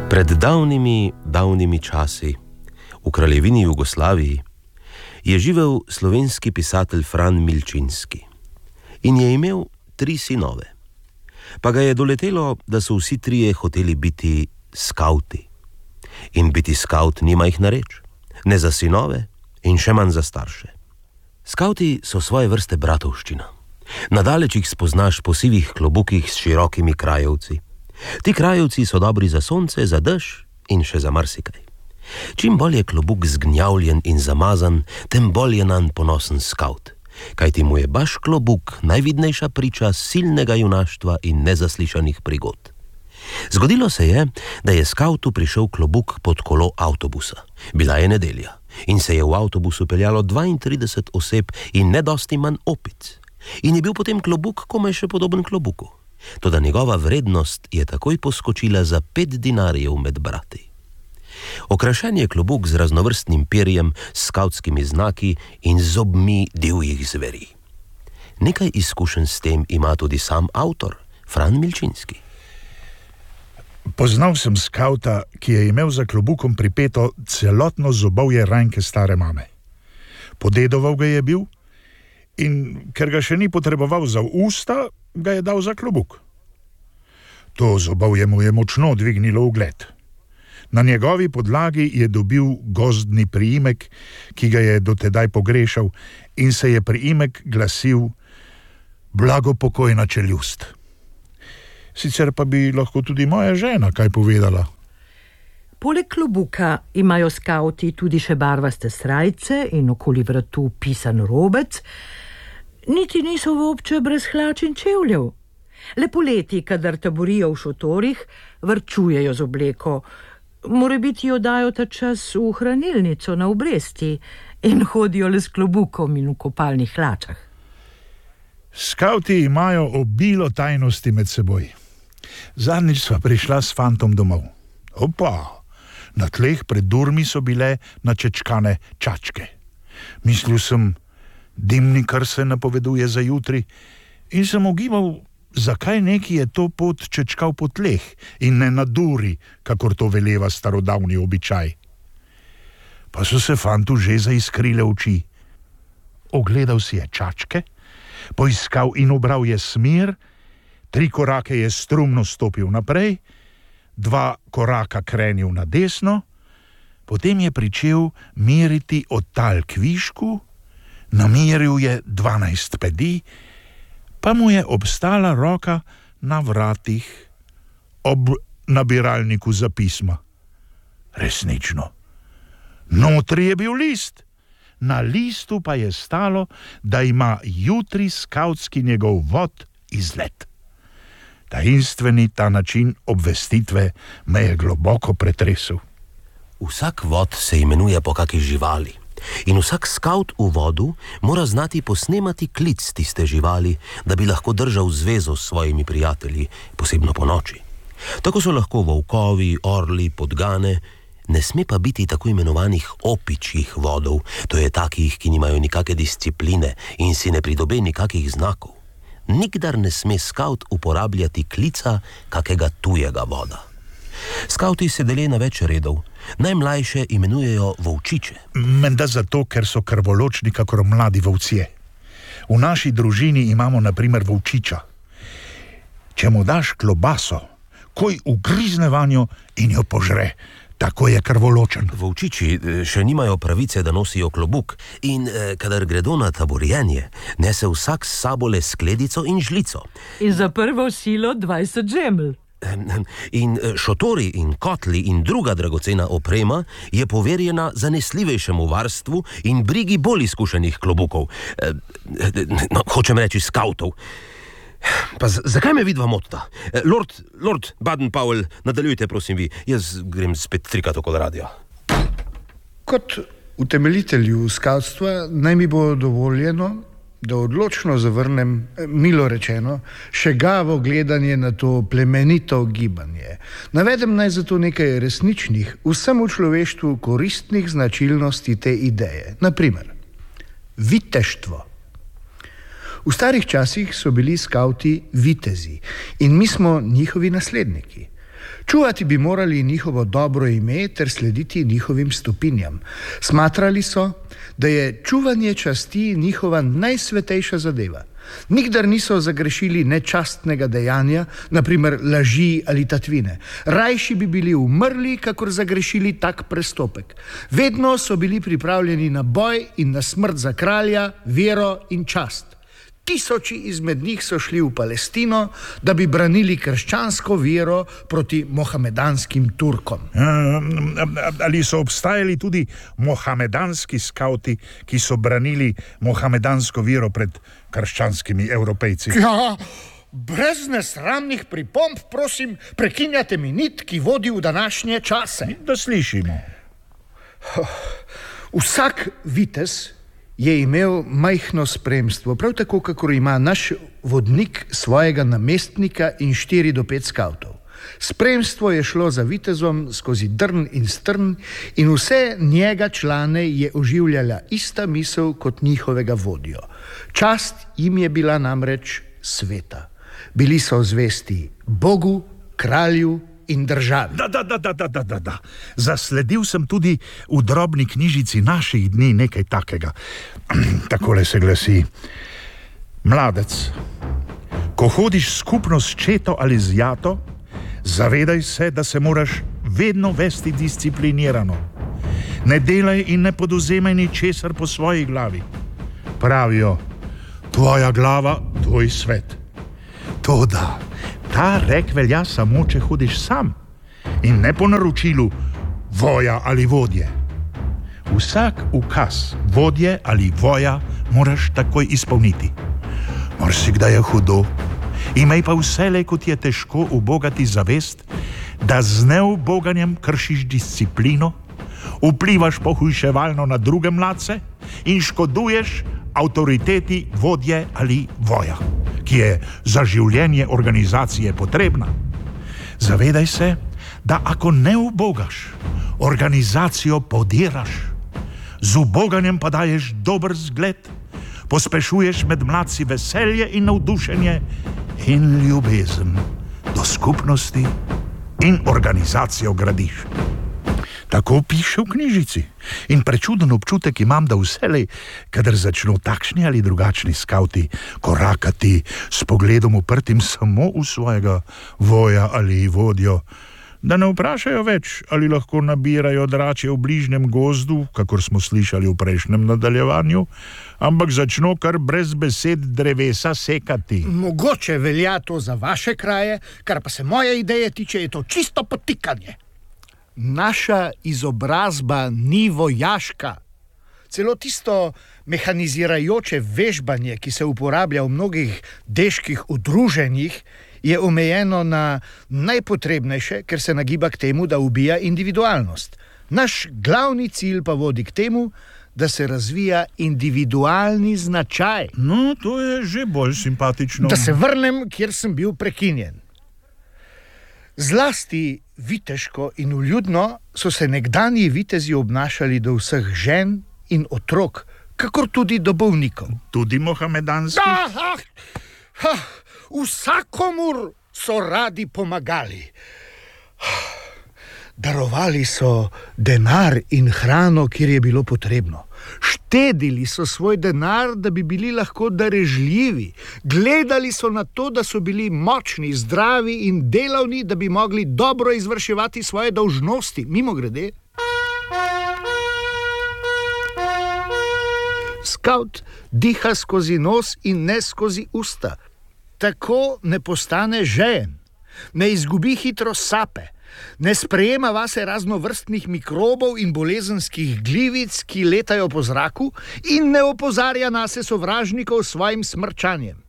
Pred davnimi časi, v kraljevini Jugoslaviji, je živel slovenski pisatelj Fran Milčinski in je imel 3 sinove. Pa ga je doletelo, da so vsi 3 hoteli biti skavti. In biti skavt nima jih na reč, ne za sinove in še manj za starše. Skavti so svoje vrste bratovščina. Nadaleč jih spoznaš po sivih klobukih s širokimi krajevci. Ti krajevci so dobri za sonce, za dež in še za marsikaj. Čim bolj je klobuk zgnjavljen in zamazan, tem bolj je nanj ponosen skavt, kajti mu je baš klobuk najvidnejša priča silnega junaštva in nezaslišanih prigod. Zgodilo se je, da je skavtu prišel klobuk pod kolo avtobusa. Bila je nedelja in se je v avtobusu peljalo 32 oseb in nedosti manj opic. In je bil potem klobuk komaj še podoben klobuku. Toda njegova vrednost je takoj poskočila za 5 dinarjev med brati. Okrašen je klobuk z raznovrstnim perjem, skavtskimi znaki in zobmi divjih zveri. Nekaj izkušenj s tem ima tudi sam avtor, Fran Milčinski. Poznal sem skavta, ki je imel za klobukom pripeto celotno zobovje rajnke stare mame. Podedoval ga je bil in ker ga še ni potreboval za usta, ga je dal za klobuk. To zobovje mu je močno dvignilo ugled. Na njegovi podlagi je dobil gozdni priimek, ki ga je dotedaj pogrešal, in se je priimek glasil Blagopokojna čeljust. Sicer pa bi lahko tudi moja žena kaj povedala. Poleg klobuka imajo skavti tudi še barvaste srajce in okoli vratu pisan robec, niti niso vobče brez hlač in čevljev. Le poleti, kadar taborijo v šotorih, varčujejo z obleko. Morebiti jo dajo ta čas v hranilnico na obresti in hodijo le s klobukom in v kopalnih hlačah. Skavti imajo obilo tajnosti med seboj. Zadnjič sva prišla s fantom domov. Opa, na tleh pred durmi so bile načečkane čačke. Mislil sem, dimnikar se napoveduje za jutri, in sem ugibal, zakaj neki je to pot čečkal po tleh in ne na duri, kakor to veleva starodavni običaj. Pa so se fantu že zaiskrile oči. Ogledal si je čačke, poiskal in ubral je smer, 3 korake je strumno stopil naprej, 2 koraka krenil na desno, potem je pričel meriti od tal k višku, nameril je 12 pedi, pa mu je obstala roka na vratih ob nabiralniku za pisma. Resnično. Notri je bil list. Na listu pa je stalo, da ima jutri skavtski njegov vod izlet. Tajinstveni ta način obvestitve me je globoko pretresel. Vsak vod se imenuje po kaki živali. In vsak skavt v vodu mora znati posnemati klic tiste živali, da bi lahko držal zvezo s svojimi prijatelji, posebno po noči. Tako so lahko volkovi, orli, podgane, ne sme pa biti tako imenovanih opičjih vodov, to je takih, ki nimajo nikake discipline in si ne pridobe nikakih znakov. Nikdar ne sme skavt uporabljati klica kakega tujega voda. Skavti se delijo na več redov. Najmlajše imenujejo volčiče. Menda zato, ker so krvoločni kakor mladi volcije. V naši družini imamo na primer volčiča. Če mu daš klobaso, koj ugrizne vanjo in jo požre. Tako je krvoločen. Volčiči še nimajo pravice, da nosijo klobuk in kadar gredo na taborjenje, nese vsak s sabo le skledico in žlico. In za prvo silo 20 žemlj. In šotori in kotli in druga dragocena oprema je poverjena zanesljivejšemu varstvu in brigi bolj izkušenih klobukov. Hočem reči skavtov. Pa zakaj me vidva motita? Lord Baden-Powell, nadaljujte, prosim vi. Jaz grem spet trikat okoli radia. Kot utemeljitelju skavtstva naj mi bo dovoljeno, da odločno zavrnem, milo rečeno, šegavo gledanje na to plemenito gibanje. Navedem naj zato nekaj resničnih, vsemu človeštvu koristnih značilnosti te ideje. Naprimer, viteštvo. V starih časih so bili skavti vitezi in mi smo njihovi nasledniki. Čuvati bi morali njihovo dobro ime ter slediti njihovim stopinjam. Smatrali so, da je čuvanje časti njihova najsvetejša zadeva. Nikdar niso zagrešili nečastnega dejanja, naprimer laži ali tatvine. Rajši bi bili umrli, kakor zagrešili tak prestopek. Vedno so bili pripravljeni na boj in na smrt za kralja, vero in čast. Tisoči izmed njih so šli v Palestino, da bi branili krščansko vero proti mohamedanskim Turkom. Ali so obstajali tudi mohamedanski skauti, ki so branili mohamedansko vero pred krščanskimi Evropejci? Ja, brez nesramnih pripomb, prosim, prekinjate mi nit, ki vodi v današnje čase. Da slišimo. Vsak vitez je imel majhno spremstvo, prav tako, kakor ima naš vodnik svojega namestnika in 4 do 5 skavtov. Spremstvo je šlo za vitezom skozi drn in strn in vse njega člane je oživljala ista misel kot njihovega vodjo. Čast jim je bila namreč sveta. Bili so zvesti Bogu, kralju in državi. Da. Zasledil sem tudi v drobni knjižici naših dni nekaj takega. Takole se glasi: mladec, ko hodiš skupno s četo ali z jato, zavedaj se, da se moraš vedno vesti disciplinirano. Ne delaj in ne poduzemaj ničesar po svoji glavi. Pravijo, tvoja glava, tvoj svet. Toda ta rek velja samo, če hodiš sam in ne po naročilu voja ali vodje. Vsak ukaz vodje ali voja moraš takoj izpolniti. Marsikdaj je hudo, imej pa vselej, kot je težko ubogati zavest, da z neuboganjem kršiš disciplino, vplivaš pohujševalno na druge mladce in škoduješ avtoriteti vodje ali voja, ki je za življenje organizacije potrebna. Zavedaj se, da ako ne ubogaš, organizacijo podiraš. Z uboganjem pa daješ dober zgled, pospešuješ med mladci veselje in navdušenje in ljubezen do skupnosti in organizacijo gradiš. Tako piše v knjižici. In prečuden občutek imam, da vselej, kadar začnu takšni ali drugačni skauti korakati s pogledom uprtim samo v svojega voja ali vodjo, da ne vprašajo več, ali lahko nabirajo drače v bližnjem gozdu, kakor smo slišali v prejšnjem nadaljevanju, ampak začnu kar brez besed drevesa sekati. Mogoče velja to za vaše kraje, kar pa se moje ideje tiče, je to čisto potikanje. Naša izobrazba ni vojaška. Celo tisto mehanizirajoče vežbanje, ki se uporablja v mnogih deških udruženjih, je omejeno na najpotrebnejše, ker se nagiba k temu, da ubija individualnost. Naš glavni cilj pa vodi k temu, da se razvija individualni značaj. No, to je že bolj simpatično. Da se vrnem, kjer sem bil prekinjen. Zlasti viteško in vljudno so se nekdanji vitezi obnašali do vseh žen in otrok, kakor tudi do bolnikov. Tudi mohamedanskih? Vsakomur so radi pomagali. Darovali so denar in hrano, kjer je bilo potrebno. Štedili so svoj denar, da bi bili lahko darežljivi. Gledali so na to, da so bili močni, zdravi in delavni, da bi mogli dobro izvrševati svoje dolžnosti. Mimogrede, skavt diha skozi nos in ne skozi usta. Tako ne postane žejen, ne izgubi hitro sape, ne sprejema vase raznovrstnih mikrobov in bolezenskih glivic, ki letajo po zraku, in ne opozarja nase sovražnikov s svojim smrčanjem.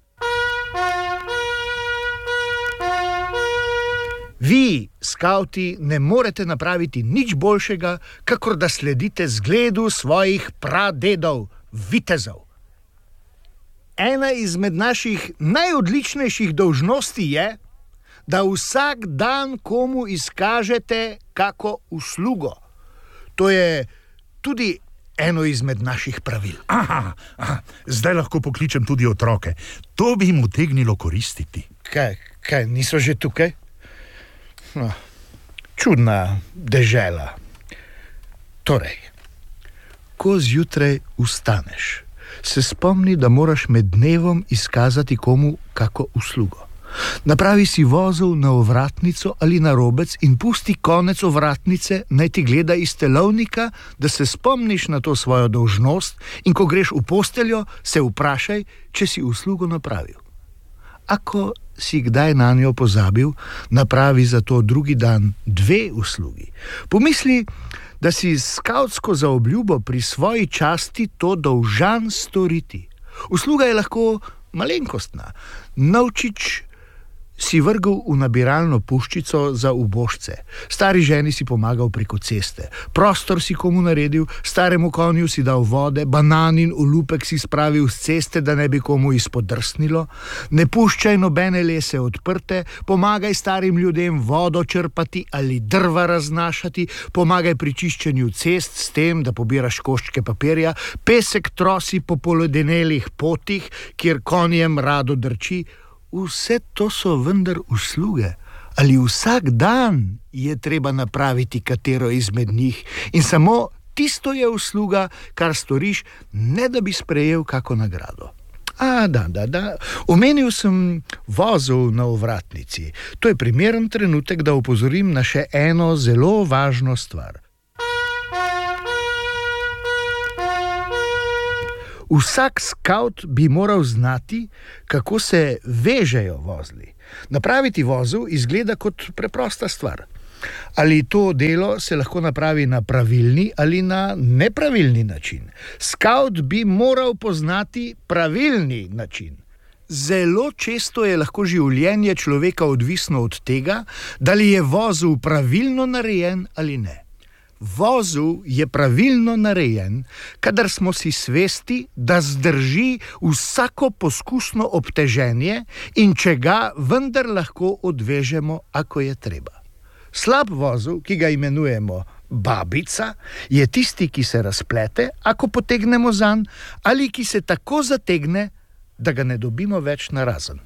Vi, skavti, ne morete napraviti nič boljšega, kakor da sledite zgledu svojih pradedov, vitezov. Ena izmed naših najodličnejših dolžnosti je, da vsak dan komu izkažete kako uslugo. To je tudi eno izmed naših pravil. Aha, zdaj lahko pokličem tudi otroke. To bi jim utegnilo koristiti. Kaj, niso že tukaj? Čudna dežela. Torej, ko zjutraj vstaneš, se spomni, da moraš med dnevom izkazati komu kako uslugo. Napravi si vozel na ovratnico ali na robec in pusti konec ovratnice, naj ti gleda iz telovnika, da se spomniš na to svojo dolžnost, in ko greš v posteljo, se vprašaj, če si uslugo napravil. Ako si kdaj na njo pozabil, napravi za to drugi dan 2 uslugi. Pomisli, da si skavtsko zaobljubo pri svoji časti to dolžan storiti. Usluga je lahko malenkostna. Novčič si vrgel v nabiralno puščico za ubožce, stari ženi si pomagal preko ceste, prostor si komu naredil, staremu konju si dal vode, bananin olupek si spravil z ceste, da ne bi komu izpodrsnilo, ne puščaj nobene lese odprte, pomagaj starim ljudem vodo črpati ali drva raznašati, pomagaj pri čiščenju cest s tem, da pobiraš koščke papirja, pesek trosi po polodenelih potih, kjer konjem rado drči. Vse to so vendar usluge. Ali vsak dan je treba napraviti katero izmed njih in samo tisto je usluga, kar storiš, ne da bi sprejel kako nagrado. Da. Omenil sem vozel na ovratnici. To je primeren trenutek, da opozorim na še eno zelo važno stvar. Vsak skavt bi moral znati, kako se vežejo vozli. Napraviti vozel izgleda kot preprosta stvar. Ali to delo se lahko napravi na pravilni ali na nepravilni način. Skavt bi moral poznati pravilni način. Zelo često je lahko življenje človeka odvisno od tega, da li je vozel pravilno narejen ali ne. Vozel je pravilno narejen, kadar smo si svesti, da zdrži vsako poskusno obteženje in če ga vendar lahko odvežemo, ako je treba. Slab vozel, ki ga imenujemo babica, je tisti, ki se razplete, ako potegnemo zanj, ali ki se tako zategne, da ga ne dobimo več narazen.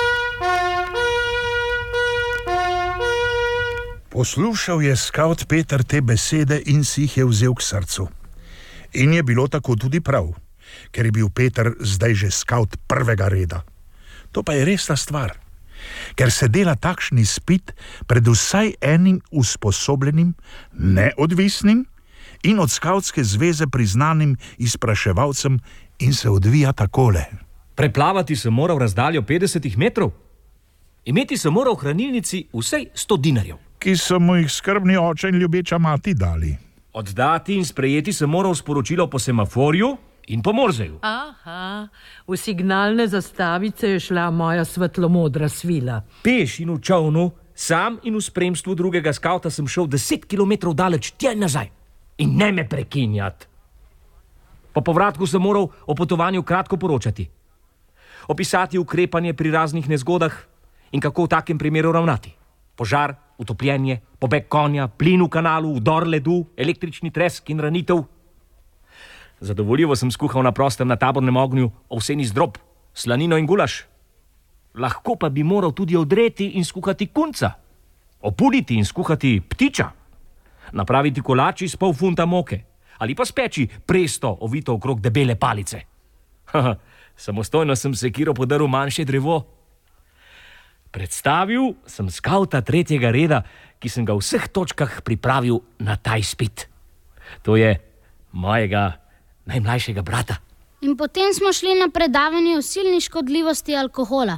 Poslušal je skavt Peter te besede in si jih je vzel k srcu. In je bilo tako tudi prav, ker je bil Peter zdaj že skavt prvega reda. To pa je resna stvar, ker se dela takšen izpit pred vsaj enim usposobljenim, neodvisnim in od skavtske zveze priznanim izpraševalcem in se odvija takole. Preplavati sem moral razdaljo 50 metrov. Imeti sem moral v hranilnici vsej 100 dinarjev. Ki so mu jih skrbni oče in ljubeča mati dali. Oddati in sprejeti sem moral sporočilo po semaforju in po Morzeju. Aha, v signalne zastavice je šla moja svetlomodra svila. Peš in v čovnu, sam in v spremstvu drugega skavta sem šel 10 kilometrov daleč tja in nazaj. In ne me prekinjati. Po povratku sem moral o potovanju kratko poročati. Opisati ukrepanje pri raznih nezgodah in kako v takem primeru ravnati. Požar, utopljenje, pobeg konja, plin v kanalu, vdor ledu, električni tresk in ranitev. Zadovoljivo sem skuhal na prostem na tabornem ognju ovseni zdrob, slanino in gulaš. Lahko pa bi moral tudi odreti in skuhati kunca, opuliti in skuhati ptiča, napraviti kolač iz pol funta moke ali pa speči presto ovito okrog debele palice. Samostojno sem sekiral podaril manjše drevo. Predstavil sem skavta 3. reda, ki sem ga v vseh točkah pripravil na ta izpit. To je mojega najmlajšega brata. In potem smo šli na predavanje o silni škodljivosti alkohola.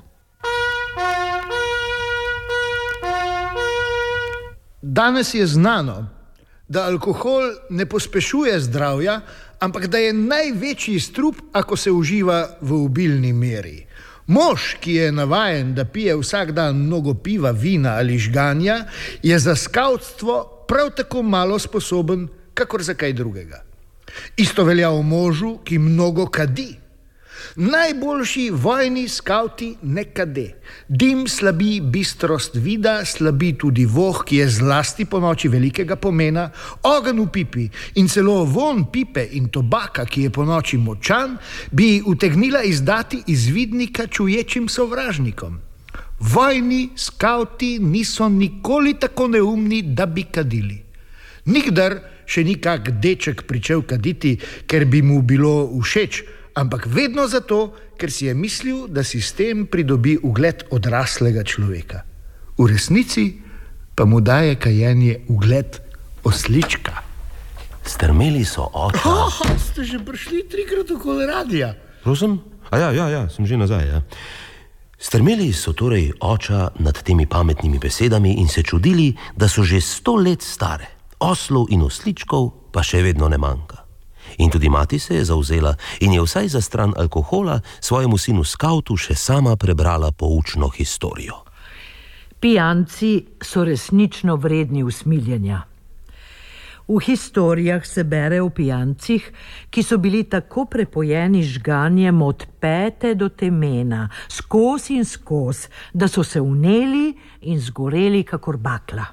Danes je znano, da alkohol ne pospešuje zdravja, ampak da je največji strup, ako se uživa v obilni meri. Mož, ki je navajen, da pije vsak dan mnogo piva, vina ali žganja, je za skavtstvo prav tako malo sposoben, kakor za kaj drugega. Isto velja o možu, ki mnogo kadi. Najboljši vojni skavti ne kade. Dim slabi bistrost vida, slabi tudi voh, ki je zlasti po noči velikega pomena, ogenj v pipi in celo vonj pipe in tobaka, ki je po noči močan, bi utegnila izdati izvidnika čuječim sovražnikom. Vojni skavti niso nikoli tako neumni, da bi kadili. Nikdar še ni kak deček pričel kaditi, ker bi mu bilo všeč, ampak vedno zato, ker si je mislil, da si s tem pridobi ugled odraslega človeka. V resnici pa mu daje kajenje ugled oslička. Strmeli so oča. Ste že prišli 3-krat okoli radia? Prosim? Ja, sem že nazaj, ja. Strmeli so torej oča nad temi pametnimi besedami in se čudili, da so že 100 let stare. Oslov in osličkov pa še vedno ne manjka. In tudi mati se je zavzela in je vsaj za stran alkohola svojemu sinu skavtu še sama prebrala poučno historijo. Pijanci so resnično vredni usmiljenja. V historijah se bere o pijancih, ki so bili tako prepojeni žganjem od pete do temena, skozi in skozi, da so se vneli in zgoreli kakor bakla.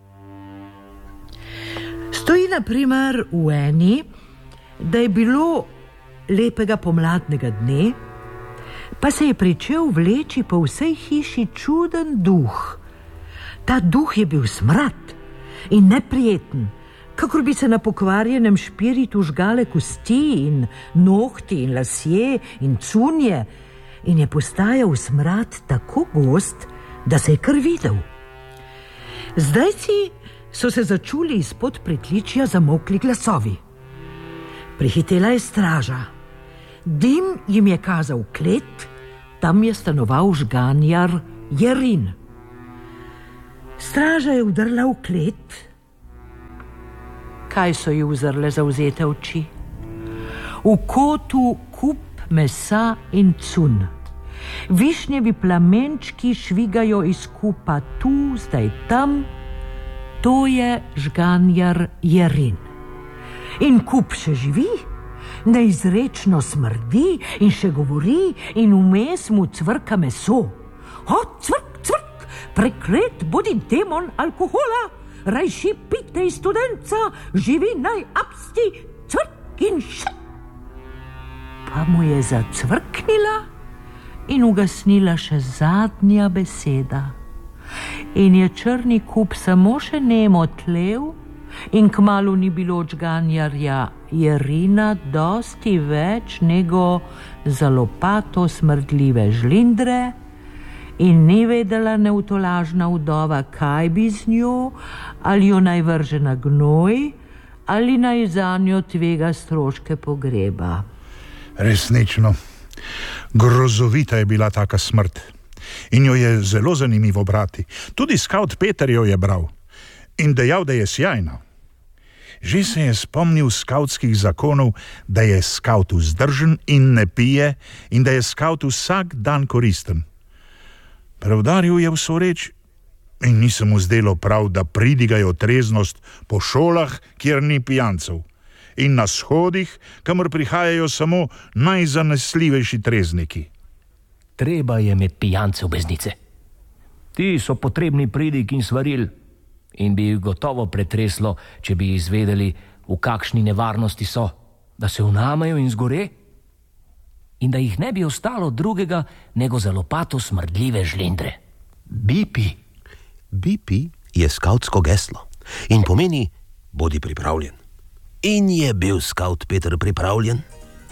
Stoji na primer v eni, da je bilo lepega pomladnega dne, pa se je pričel vleči po vsej hiši čuden duh. Ta duh je bil smrad in neprijeten, kakor bi se na pokvarjenem špiritu žgale kosti in nohti in lasje in cunje, in je postajal smrad tako gost, da se je kar videl. Zdajci so se začuli izpod pritličja zamolkli glasovi. Prihitela je straža. Dim jim je kazal klet, tam je stanoval žganjar Jerin. Straža je vdrla v klet. Kaj so ji uzrle zavzete oči? V kotu kup mesa in cun. Višnjevi plamenčki švigajo iz kupa tu, zdaj tam. To je žganjar Jerin. In kup še živi, neizrečno smrdi in še govori in vmes mu cvrka meso. O, cvrk, cvrk, preklet bodi demon alkohola, rajši pite iz studenca, živi naj absti, cvrk in še. Pa mu je zacvrknila in ugasnila še zadnja beseda. In je črni kup samo še nemo tlev in kmalu ni bilo žganjarja Jerina dosti več nego za lopato smrdljive žlindre in ni vedela neutolažna vdova, kaj bi z njo, ali jo naj vrže na gnoj, ali naj zanjo tvega stroške pogreba. Resnično, grozovita je bila taka smrt in jo je zelo zanimivo brati. Tudi skavt Peter jo je bral in dejal, da je sjajna. Že se je spomnil skavtskih zakonov, da je skavt vzdržen in ne pije in da je skavt vsak dan koristen. Preudaril je vso reč in ni se mu zdelo prav, da pridigajo treznost po šolah, kjer ni pijancev, in na shodih, kamor prihajajo samo najzanesljivejši trezniki. Treba je med pijance v beznice. Ti so potrebni pridig in svaril in bi jih gotovo pretreslo, če bi izvedeli, v kakšni nevarnosti so, da se vnamejo in zgore in da jih ne bi ostalo drugega, nego za lopato smrdljive žlindre. Bipi. Bipi je skavtsko geslo in pomeni bodi pripravljen. In je bil skavt Peter pripravljen.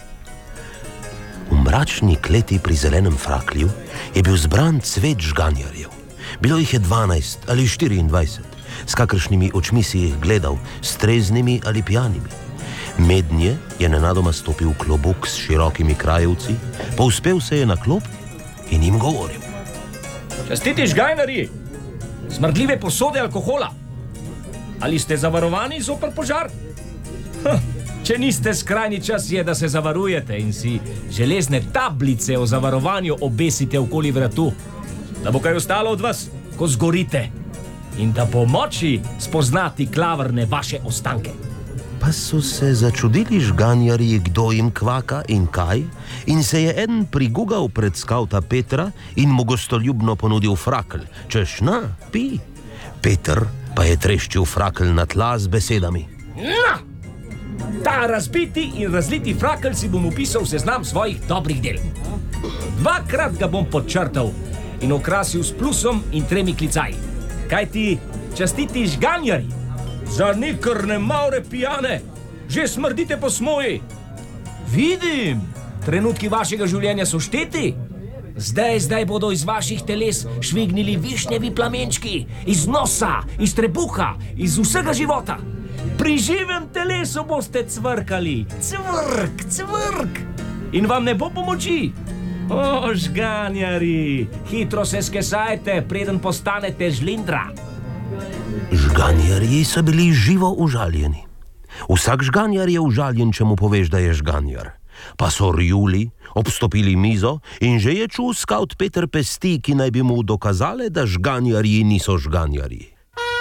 V mračni kleti pri zelenem fraklju je bil zbran cvet žganjarjev. Bilo jih je 12 ali 24, s kakršnimi očmi si jih gledal, streznimi ali pijanimi. Mednje je nenadoma stopil klobuk s širokimi krajevci, povzpel se je na klop in jim govoril. Častiti žganjarji, smrdljive posode alkohola. Ali ste zavarovani zoper požar? Če niste, skrajni čas je, da se zavarujete in si železne tablice o zavarovanju obesite okoli vratu, da bo kaj ostalo od vas, ko zgorite, in da po moči spoznati klavrne vaše ostanke. Pa so se začudili žganjarji, kdo jim kvaka in kaj, in se je eden prigugal pred skavta Petra in mu gostoljubno ponudil frakl, češ na, pi. Peter pa je treščil frakl na tla z besedami. Na! Ta razbiti in razliti frakl si bom upisal v seznam svojih dobrih del. 2-krat ga bom podčrtal in okrasil s plusom in 3 klicaji. Kaj ti častiti žganjari? Za nikar ne maure pijane, že smrdite po smoji. Vidim, trenutki vašega življenja so šteti. Zdaj bodo iz vaših teles švignili višnjevi plamenčki, iz nosa, iz trebuha, iz vsega života. Pri živem telesu boste cvrkali, cvrk, cvrk, in vam ne bo pomoči. O, žganjari, hitro se skesajte, preden postanete žlindra. Žganjarji so bili živo užaljeni. Vsak žganjar je užaljen, če mu poveš, da je žganjar. Pa so rjuli, obstopili mizo in že je čul skavt Peter pesti, ki naj bi mu dokazale, da žganjarji niso žganjarji.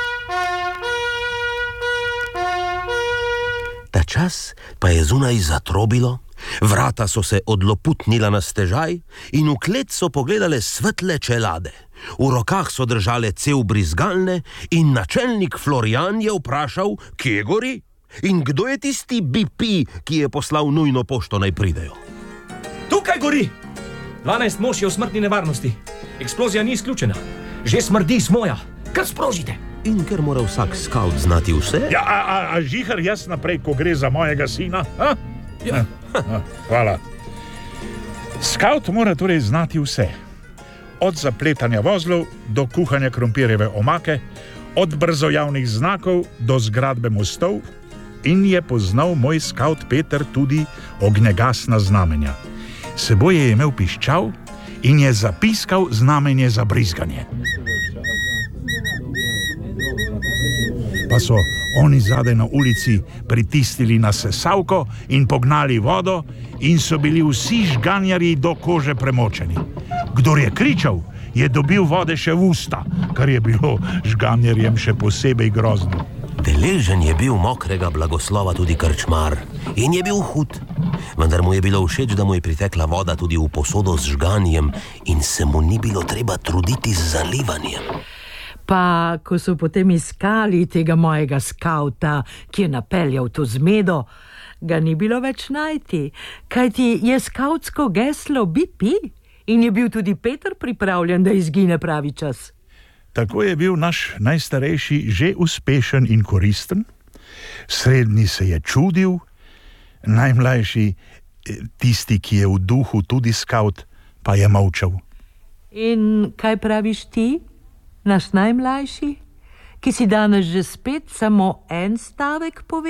Ta čas pa je zunaj zatrobilo, vrata so se odloputnila na stežaj in v klet so pogledale svetle čelade. V rokah so držale cev brizgalne in načelnik Florian je vprašal, kje gori in kdo je tisti BP, ki je poslal nujno pošto naj pridejo. Tukaj gori! 12 mož je v smrtni nevarnosti. Eksplozija ni izključena. Že smrdi smoja. Kar sprožite! In ker mora vsak skavt znati vse... Ja, a žihar jaz naprej, ko gre za mojega sina? Ja. Hvala. Skavt mora torej znati vse. Od zapletanja vozlov do kuhanja krompirjeve omake, od brzojavnih znakov do zgradbe mostov in je poznal moj skavt Peter tudi ognjegasna znamenja. S seboj je imel piščal in je zapiskal znamenje za brizganje. Pa so oni zadaj na ulici pritisnili na sesavko in pognali vodo in so bili vsi žganjarji do kože premočeni. Kdor je kričal, je dobil vode še v usta, kar je bilo žganjarjem še posebej grozno. Deležen je bil mokrega blagoslova tudi krčmar in je bil hud, vendar mu je bilo všeč, da mu je pritekla voda tudi v posodo z žganjem in se mu ni bilo treba truditi z zalivanjem. Pa, ko so potem iskali tega mojega skavta, ki je napeljal to zmedo, ga ni bilo več najti, kajti je skavtsko geslo BP in je bil tudi Peter pripravljen, da izgine pravi čas. Tako je bil naš najstarejši že uspešen in koristen, srednji se je čudil, najmlajši, tisti, ki je v duhu tudi skavt, pa je molčal. In kaj praviš ti? Naš najmlajši, ki si danes že spet samo en stavek pove?